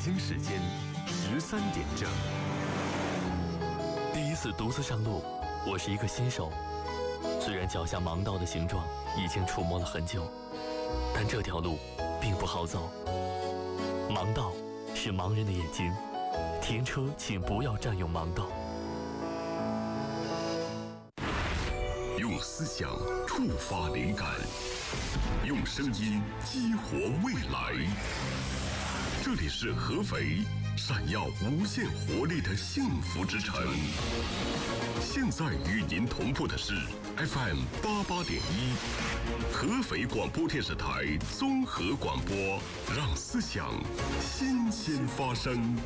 京时间13点整。 第一次独自上路，我是一个新手。虽然脚下盲道的形状已经触摸了很久，但这条路并不好走。盲道是盲人的眼睛，停车请不要占用盲道。 用思想触发灵感，用声音激活未来。这里是合肥，闪耀无限活力的幸福之城。现在与您同步的是 FM 88.1，合肥广播电视台综合广播，让思想新鲜发生。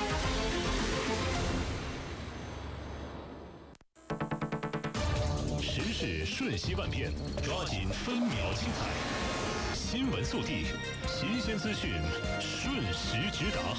时事瞬息万变，抓紧分秒精彩。新闻速递，新鲜资讯，瞬时直达。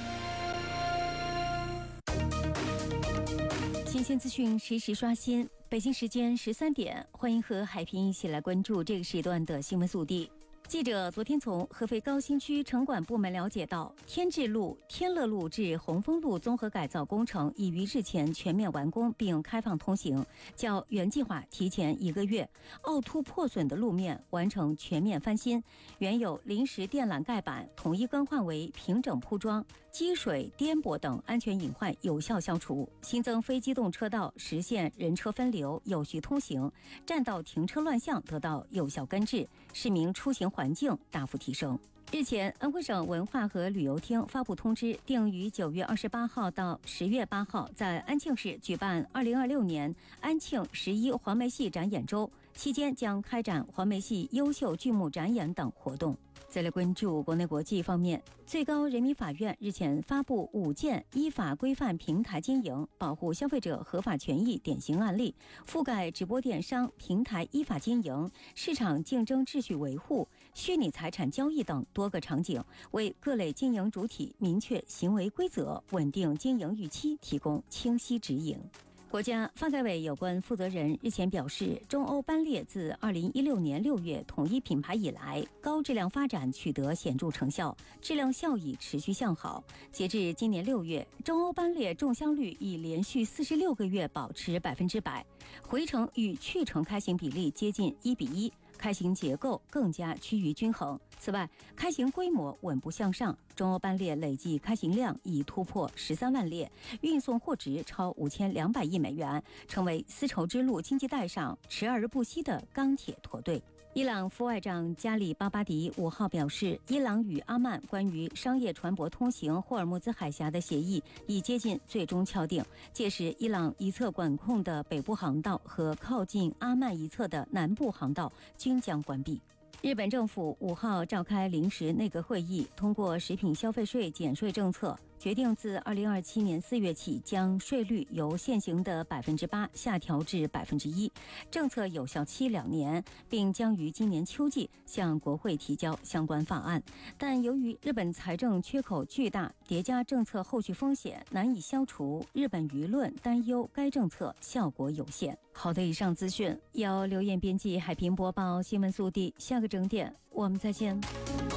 新鲜资讯实时刷新。北京时间13点，欢迎和海平一起来关注这个时段的新闻速递。记者昨天从合肥高新区城管部门了解到，天智路、天乐路至红枫路综合改造工程已于日前全面完工并开放通行，较原计划提前1个月。凹凸破损的路面完成全面翻新，原有临时电缆盖板统一更换为平整铺装，积水、颠簸等安全隐患有效消除。新增非机动车道，实现人车分流、有序通行，占道停车乱象得到有效根治，市民出行环境大幅提升。日前，安徽省文化和旅游厅发布通知，定于9月28号到10月8号在安庆市举办2026年安庆11黄梅戏展演周，期间将开展黄梅戏优秀剧目展演等活动。再来关注国内国际方面，最高人民法院日前发布5件依法规范平台经营、保护消费者合法权益典型案例，覆盖直播电商平台依法经营、市场竞争秩序维护、虚拟财产交易等多个场景，为各类经营主体明确行为规则、稳定经营预期提供清晰指引。国家发改委有关负责人日前表示，中欧班列自2016年6月统一品牌以来，高质量发展取得显著成效，质量效益持续向好。截至今年6月，中欧班列中箱率已连续46个月保持100%，回程与去程开行比例接近1比1，开行结构更加趋于均衡。此外，开行规模稳步向上，中欧班列累计开行量已突破13万列，运送货值超5200亿美元，成为丝绸之路经济带上驰而不息的钢铁驼队。伊朗副外长加里巴巴迪5号表示，伊朗与阿曼关于商业船舶通行霍尔木兹海峡的协议已接近最终敲定，届时伊朗一侧管控的北部航道和靠近阿曼一侧的南部航道均将关闭。日本政府5号召开临时内阁会议，通过食品消费税减税政策，决定自2027年4月起将税率由现行的8%下调至1%，政策有效期2年，并将于今年秋季向国会提交相关法案。但由于日本财政缺口巨大，叠加政策后续风险难以消除，日本舆论担忧该政策效果有限。好的，以上资讯由刘艳编辑，海平播报新闻速递。下个整点我们再见。